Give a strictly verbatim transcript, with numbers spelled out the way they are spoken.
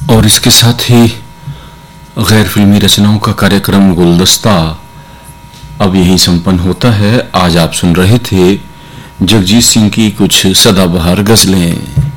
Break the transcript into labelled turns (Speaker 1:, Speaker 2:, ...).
Speaker 1: और इसके साथ ही गैर फिल्मी रचनाओं का कार्यक्रम गुलदस्ता अब यही संपन्न होता है। आज आप सुन रहे थे जगजीत सिंह की कुछ सदाबहार गजलें।